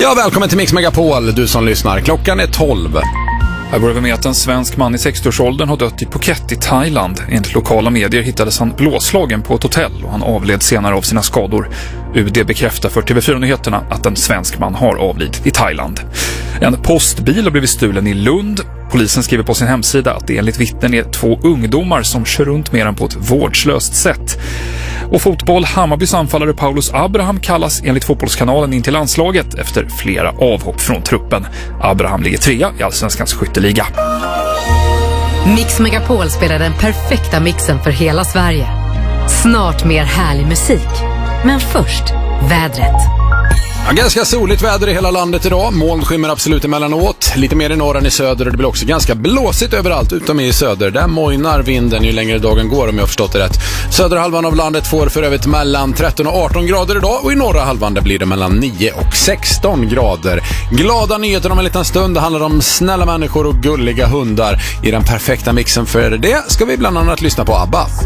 Ja, välkommen till Mix Megapol, du som lyssnar. Klockan är 12. Här börjar vi med att en svensk man i 60-årsåldern har dött i Phuket i Thailand. Enligt lokala medier hittades han blåslagen på ett hotell och han avled senare av sina skador. UD bekräftar för TV4-nyheterna att en svensk man har avlidit i Thailand. En postbil har blivit stulen i Lund. Polisen skriver på sin hemsida att det enligt vittnen är 2 ungdomar som kör runt med den på ett vårdslöst sätt. Och fotboll, Hammarbys anfallare Paulus Abraham kallas enligt Fotbollskanalen in till landslaget efter flera avhopp från truppen. Abraham ligger 3 i Allsvenskans skytteliga. Mix Megapol spelar den perfekta mixen för hela Sverige. Snart mer härlig musik. Men först, vädret. Ja, ganska soligt väder i hela landet idag. Moln skymmer absolut emellanåt. Lite mer i norr än i söder. Det blir också ganska blåsigt överallt utom i söder. Där mojnar vinden ju längre dagen går, om jag har förstått det rätt. Södra halvan av landet får för övrigt mellan 13 och 18 grader idag. Och i norra halvan där blir det mellan 9 och 16 grader. Glada nyheter om en liten stund. Det handlar om snälla människor och gulliga hundar. I den perfekta mixen för det ska vi bland annat lyssna på ABBA.